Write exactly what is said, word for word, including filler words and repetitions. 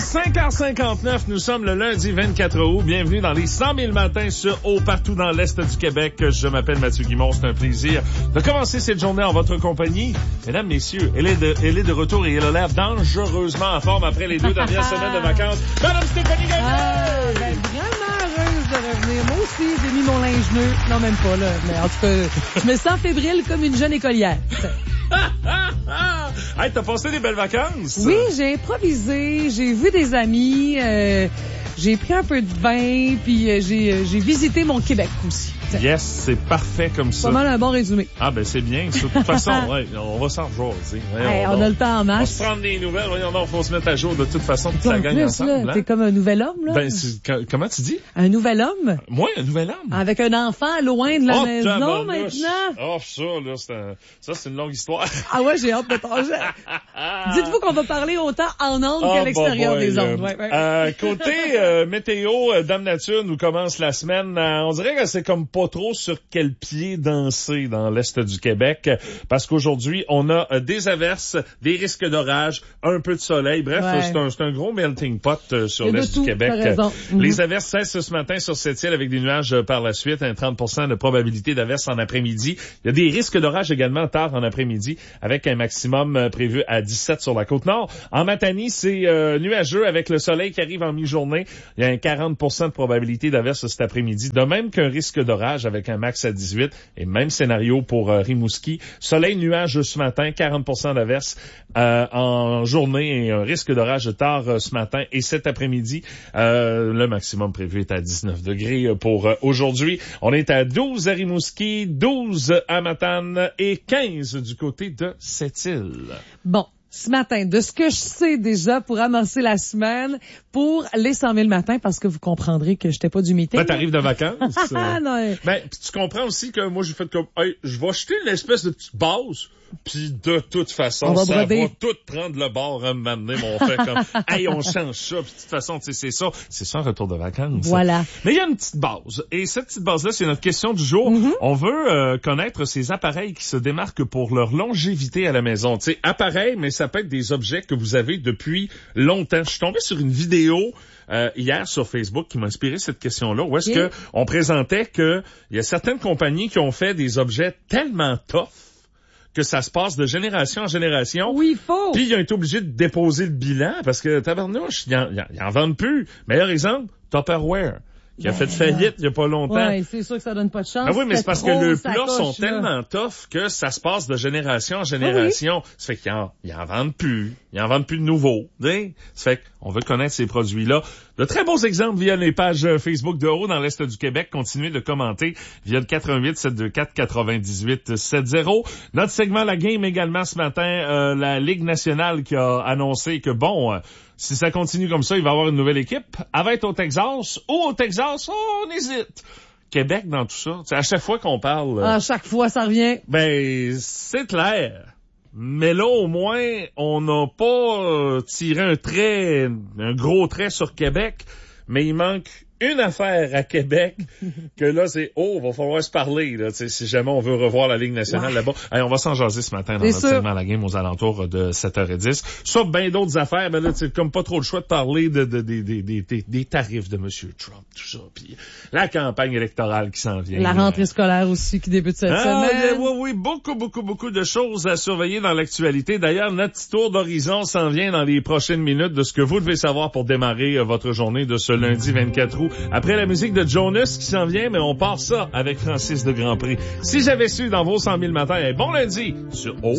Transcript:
cinq heures cinquante-neuf, nous sommes le lundi vingt-quatre août. Bienvenue dans les cent mille matins sur Eau partout dans l'Est du Québec. Je m'appelle Mathieu Guimond. C'est un plaisir de commencer cette journée en votre compagnie. Mesdames, messieurs, elle est de, elle est de retour et elle a l'air dangereusement en forme après les deux dernières semaines de vacances. Madame Stéphanie Gagné! Ah, ben, vraiment heureuse de revenir. Moi aussi, j'ai mis mon linge neuf. Non, même pas, là. Mais en tout cas, je me sens fébrile comme une jeune écolière. Hey, t'as passé des belles vacances? Oui, j'ai improvisé, j'ai vu des amis, euh, j'ai pris un peu de vin, puis euh, j'ai, euh, j'ai visité mon Québec aussi. Yes, c'est parfait comme ça. Pas mal un bon résumé. Ah ben c'est bien. De toute façon, ouais, on va s'en rejoindre. Hey, on, on a le temps en masse. On va se prendre des nouvelles. Voyons donc, faut se mettre à jour de toute façon toute la gang ensemble. Là, hein? T'es comme un nouvel homme, là. Ben, c'est, comment tu dis? Un nouvel homme? Moi, un nouvel homme. Avec un enfant loin de la oh, maison tabarnouche. maintenant. Oh, ça, là, c'est un, ça, c'est une longue histoire. Ah ouais, j'ai hâte de t'enlever. Dites-vous qu'on va parler autant en ondes oh, qu'à l'extérieur bon, des boy, ondes. Ouais, ouais. Euh, côté euh, météo, euh, Dame Nature nous commence la semaine. Euh, on dirait que c'est comme pas trop sur quel pied danser dans l'Est du Québec, parce qu'aujourd'hui, on a euh, des averses, des risques d'orage, un peu de soleil. Bref, ouais. c'est, un, c'est un gros melting pot euh, sur l'Est tout, du Québec. Mm-hmm. Les averses cessent ce matin sur cette île avec des nuages euh, par la suite, un trente pour cent de probabilité d'averses en après-midi. Il y a des risques d'orage également tard en après-midi, avec un maximum euh, prévu à dix-sept sur la Côte-Nord. En Matanie, c'est euh, nuageux avec le soleil qui arrive en mi-journée. Il y a un quarante pour cent de probabilité d'averses cet après-midi, de même qu'un risque d'orage avec un max à dix-huit. Et même scénario pour euh, Rimouski. Soleil, nuage ce matin, quarante pour cent d'averses euh, en journée et un risque d'orage tard euh, ce matin et cet après-midi. Euh, le maximum prévu est à dix-neuf degrés pour euh, aujourd'hui. On est à douze à Rimouski, douze à Matane et quinze du côté de Sept-Îles. Bon. Ce matin, de ce que je sais déjà pour amorcer la semaine, pour les cent mille matins, parce que vous comprendrez que j'étais pas du meeting. Ben, t'arrives de vacances. Ah, non. Ben, pis tu comprends aussi que moi, j'ai fait comme, hey, je vais acheter une espèce de petite base, puis de toute façon, va ça broder. va tout prendre le bord à m'amener, mon fait comme, hey, on change ça, puis de toute façon, tu sais, c'est ça, c'est ça un retour de vacances. Voilà. Mais il y a une petite base, et cette petite base-là, c'est notre question du jour. Mm-hmm. On veut euh, connaître ces appareils qui se démarquent pour leur longévité à la maison. Tu sais, appareils, mais ça peut être des objets que vous avez depuis longtemps. Je suis tombé sur une vidéo euh, hier sur Facebook qui m'a inspiré cette question-là, où est-ce yeah. que on présentait que il y a certaines compagnies qui ont fait des objets tellement tough que ça se passe de génération en génération. Oui, il faut. Puis ils ont été obligés de déposer le bilan parce que tabarnouche, ils en, ils en vendent plus. Meilleur exemple, Tupperware, qui a ben, fait faillite il y a pas longtemps. Ouais, c'est sûr que ça donne pas de chance. Ah oui, mais c'est parce que les plats sont là. tellement tough que ça se passe de génération en génération. Ah oui. Ça fait qu'ils en, ils en vendent plus. Ils en vendent plus de nouveaux. T'sais? Ça fait qu'on veut connaître ces produits-là. De très beaux exemples via les pages Facebook de Haut dans l'Est du Québec. Continuez de commenter via le quatre un huit sept deux quatre quatre-vingt-dix-huit soixante. Notre segment La Game également ce matin, euh, la Ligue nationale qui a annoncé que bon, euh, si ça continue comme ça, il va y avoir une nouvelle équipe. Elle va être au Texas ou au Texas, oh, on hésite. Québec dans tout ça. T'sais, à chaque fois qu'on parle... À chaque fois, ça revient. Ben, c'est clair. Mais là, au moins, on n'a pas euh, tiré un trait, un gros trait sur Québec, mais il manque une affaire à Québec que là, c'est, oh, va falloir se parler, là, tu sais, si jamais on veut revoir la Ligue nationale ouais. là-bas. Hey, on va s'en jaser ce matin dans c'est notre segment La Game aux alentours de sept heures dix. Ça, ben d'autres affaires, ben là, c'est comme pas trop le choix de parler de, de, de, de, de, de des tarifs de M. Trump, tout ça, puis la campagne électorale qui s'en vient. La rentrée euh... scolaire aussi qui débute cette ah, semaine. Oui, oui, beaucoup, beaucoup, beaucoup de choses à surveiller dans l'actualité. D'ailleurs, notre petit tour d'horizon s'en vient dans les prochaines minutes de ce que vous devez savoir pour démarrer euh, votre journée de ce lundi vingt-quatre août. Après la musique de Jonas qui s'en vient, mais on part ça avec Francis de Grandpré. Si j'avais su dans vos cent mille matins, bon lundi sur O.